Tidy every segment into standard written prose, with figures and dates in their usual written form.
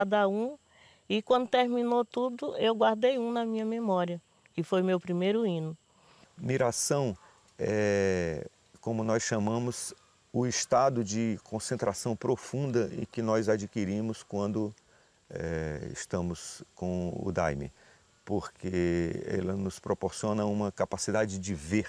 cada um. E quando terminou tudo, eu guardei um na minha memória, que foi meu primeiro hino. Miração é, como nós chamamos, o estado de concentração profunda e que nós adquirimos quando estamos com o Daime, porque ela nos proporciona uma capacidade de ver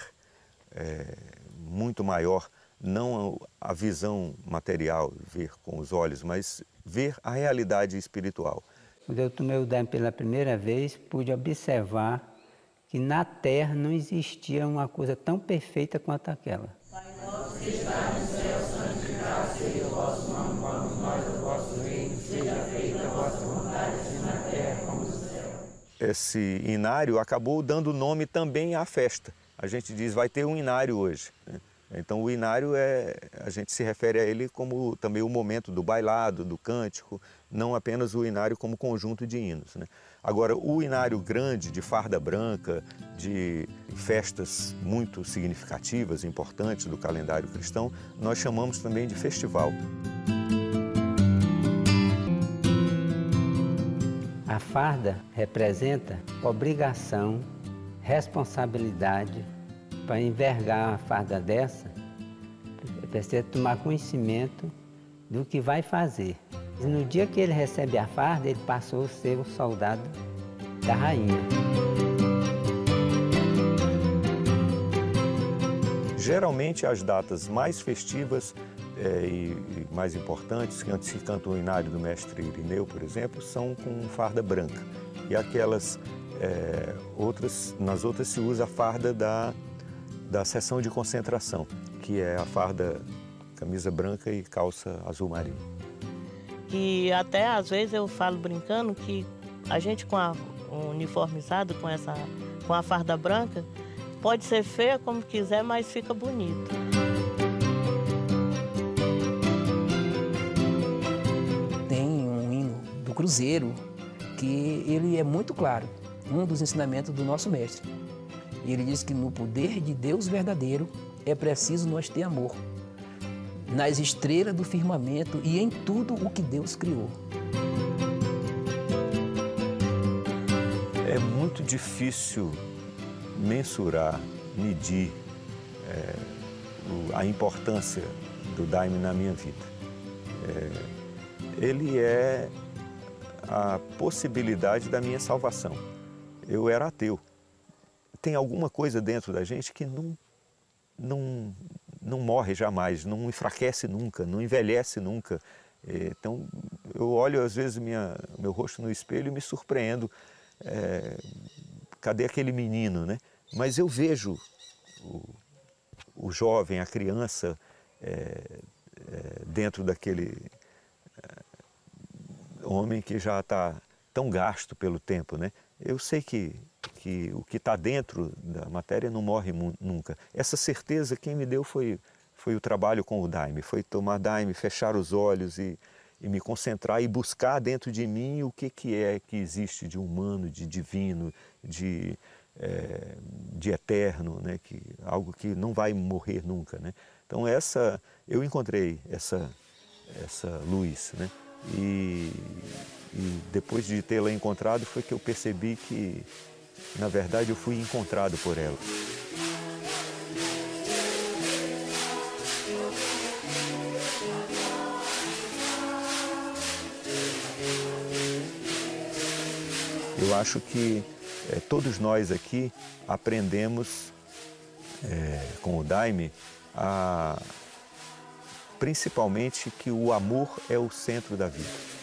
muito maior, não a visão material, ver com os olhos, mas ver a realidade espiritual. Quando eu tomei o Daime pela primeira vez, pude observar que na Terra não existia uma coisa tão perfeita quanto aquela. Pai nosso que está no céu, santificado seja o vosso nome, vamos nós o vosso reino, seja feita a vossa vontade, assim na terra como no céu. Esse inário acabou dando nome também à festa. A gente diz, vai ter um inário hoje, né? Então o inário a gente se refere a ele como também o momento do bailado, do cântico, não apenas o inário como conjunto de hinos, né? Agora, o inário grande, de farda branca, de festas muito significativas, importantes do calendário cristão, nós chamamos também de festival. A farda representa obrigação, responsabilidade. Para envergar uma farda dessa, precisa tomar conhecimento do que vai fazer. E no dia que ele recebe a farda, ele passou a ser o soldado da rainha. Geralmente as datas mais festivas e mais importantes, que se canta o inário do mestre Irineu, por exemplo, são com farda branca. E aquelas nas outras se usa a farda da sessão de concentração, que é a farda camisa branca e calça azul marinho. Que até às vezes eu falo brincando que a gente uniformizado com a farda branca, pode ser feia como quiser, mas fica bonito. Tem um hino do Cruzeiro que ele é muito claro, um dos ensinamentos do nosso mestre. E ele diz que no poder de Deus verdadeiro é preciso nós ter amor, nas estrelas do firmamento e em tudo o que Deus criou. É muito difícil mensurar, medir a importância do Daime na minha vida. Ele é a possibilidade da minha salvação. Eu era ateu. Tem alguma coisa dentro da gente que não morre jamais, não enfraquece nunca, não envelhece nunca. Então, eu olho às vezes meu rosto no espelho e me surpreendo. Cadê aquele menino, né? Mas eu vejo o jovem, a criança, dentro daquele homem que já está tão gasto pelo tempo, né? Eu sei que o que está dentro da matéria não morre nunca. Essa certeza quem me deu foi o trabalho com o Daime, foi tomar Daime, fechar os olhos e me concentrar e buscar dentro de mim o que é que existe de humano, de divino, de eterno, né? Algo que não vai morrer nunca, né? Então eu encontrei essa luz, né? E depois de tê-la encontrado foi que eu percebi que, na verdade, eu fui encontrado por ela. Eu acho que todos nós aqui aprendemos com o Daime principalmente que o amor é o centro da vida.